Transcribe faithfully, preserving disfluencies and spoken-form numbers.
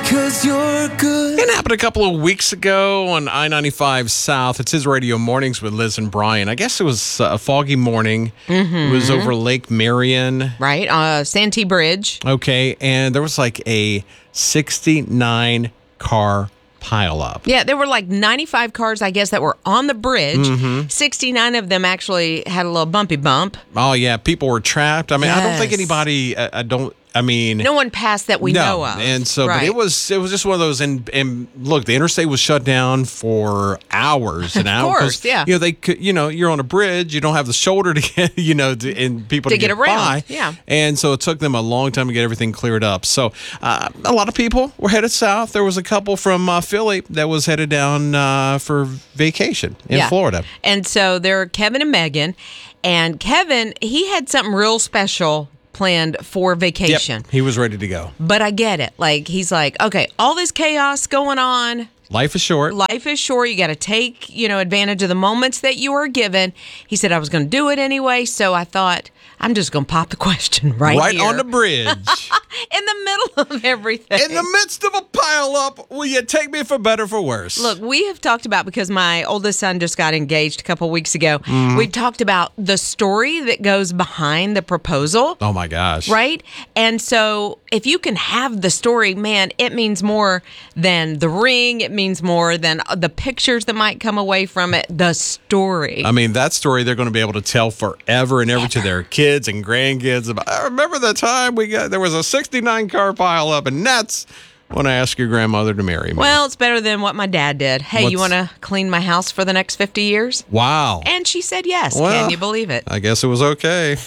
'cause you're good. It happened a couple of weeks ago on I ninety-five South. It's his Radio Mornings with Liz and Brian. I guess it was a foggy morning. Mm-hmm. It was over Lake Marion. Right, uh, Santee Bridge. Okay, and there was like a sixty-nine car pileup. Yeah, there were like ninety-five cars, I guess, that were on the bridge. Mm-hmm. sixty-nine of them actually had a little bumpy bump. Oh, yeah, people were trapped. I mean, I don't think Yes. anybody, I, I don't, I mean... No one passed that we no. know of. And so, right. but it was it was just one of those. And and look, the interstate was shut down for hours and Of hours. course, yeah. You know, they could. You know, you're on a bridge. You don't have the shoulder to get. You know, to, and people to, To get around, by. yeah. And so it took them a long time to get everything cleared up. So uh, a lot of people were headed south. There was a couple from uh, Philly that was headed down uh, for vacation in Yeah. Florida. And so they're Kevin and Megan. And Kevin, he had something real special planned for vacation. Yep, he was ready to go. But I get it. Like, he's like, okay, all this chaos going on. Life is short. Life is short. You got to take, you know, advantage of the moments that you are given. He said, I was going to do it anyway. So I thought, I'm just going to pop the question right Right here. on the bridge. In the middle of everything. In the midst of a pileup, will you take me for better or for worse? Look, we have talked about, because my oldest son just got engaged a couple weeks ago, Mm-hmm. we've talked about the story that goes behind the proposal. Oh, my gosh. Right? And so if you can have the story, man, it means more than the ring. It means more than the pictures that might come away from it. The story. I mean, that story they're going to be able to tell forever and ever to their kids and grandkids. About, I remember the time we got, there was a sixty-nine car pile up, and that's when I asked your grandmother to marry me. Well, it's better than what my dad did. Hey, you What's- want to clean my house for the next fifty years? Wow. And she said yes. Well, Can you believe it? I guess it was okay.